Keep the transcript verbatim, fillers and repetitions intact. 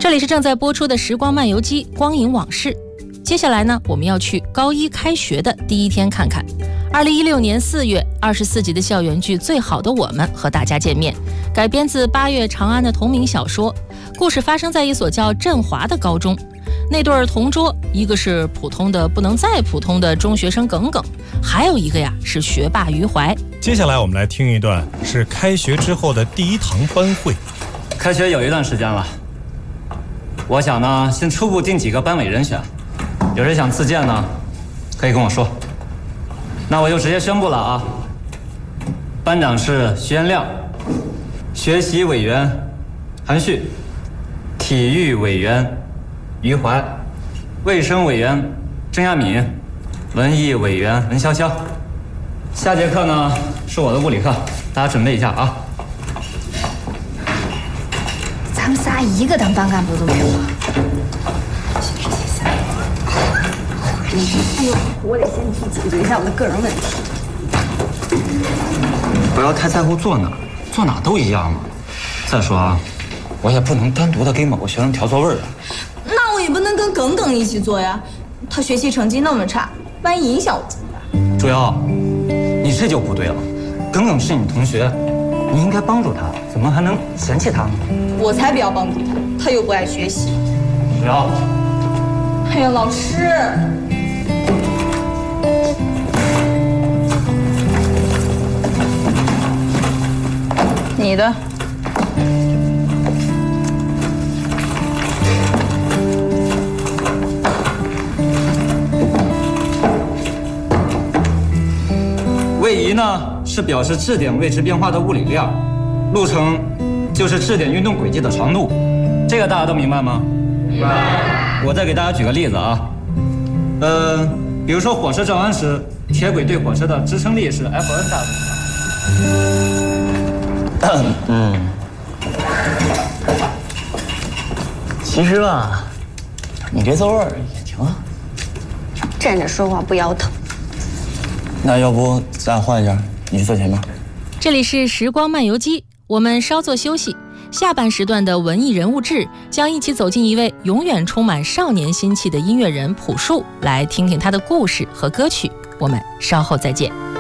这里是正在播出的时光漫游记光影往事。接下来呢，我们要去高一开学的第一天看看。二零一六年四月，二十四集的校园剧《最好的我们》和大家见面，改编自八月长安的同名小说。故事发生在一所叫振华的高中，那对同桌，一个是普通的不能再普通的中学生耿耿，还有一个呀是学霸余淮。 接下来我们来听一段是开学之后的第一堂班会。 开学有一段时间了，我想呢，先初步定几个班委人选，有人想自荐呢，可以跟我说。那我就直接宣布了啊，班长是徐元亮，学习委员韩旭，体育委员余淮，卫生委员郑亚敏，文艺委员文潇潇。下节课呢是我的物理课，大家准备一下啊。 咱们仨一个当班干部都没有啊！哎呦，我得先去解决一下我的个人问题。 不要太在乎坐哪，坐哪都一样嘛。再说啊，我也不能单独的给某个学生调座位啊。 那我也不能跟耿耿一起坐呀，他学习成绩那么差，万一影响我怎么办？ 朱瑶，你这就不对了。耿耿是你同学，你应该帮助他，怎么还能嫌弃他呢？ 我才不要帮助他，他又不爱学习。 朱瑶， 哎呀，老师。你的。 位移呢是表示质点位置变化的物理量，路程就是质点运动轨迹的长度，这个大家都明白吗？明白。我再给大家举个例子啊，呃，比如说火车转弯时，铁轨对火车的支撑力是 F N 大于。 嗯，其实吧，你这座位也挺好， 站着说话不腰疼。 那要不咱换一下，你去坐前面。 这里是时光漫游记，我们稍作休息。下半时段的文艺人物志将一起走进一位永远充满少年心气的音乐人朴树，来听听他的故事和歌曲。我们稍后再见。